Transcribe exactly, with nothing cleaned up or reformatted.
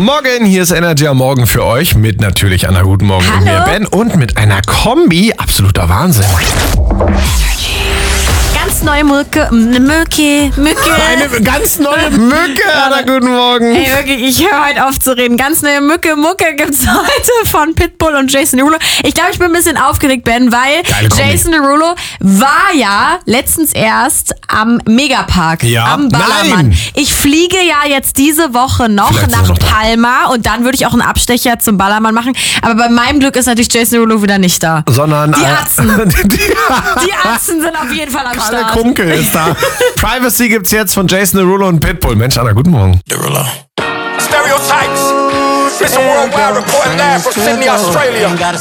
Morgen, hier ist Energy am Morgen für euch mit natürlich einer guten Morgen Hallo. und mir Ben und mit einer Kombi. Absoluter Wahnsinn. Ganz neue Mücke, Mücke, Mücke. Eine ganz neue Mücke. Einer guten Morgen. Ey, wirklich, ich höre heute auf zu reden. Ganz neue Mücke, Mucke gibt's heute von Pitbull und Jason Derulo. Ich glaube, ich bin ein bisschen aufgeregt, Ben, weil Geile Kombi. Jason Derulo war ja letztens erst am Megapark, Ja. am Ballermann. Nein. Ich fliege ja jetzt diese Woche noch Vielleicht ist er nach noch da. Palma und dann würde ich auch einen Abstecher zum Ballermann machen. Aber bei meinem Glück ist natürlich Jason Derulo wieder nicht da. Sondern Die äh, Atzen. die, Die Atzen sind auf jeden Fall am Kalle Start. Kunkel ist da. Privacy gibt's jetzt von Jason Derulo und Pitbull. Mensch, Anna, guten Morgen. Derulo. Stereotypes. It's a worldwide report live from Sydney, Australia.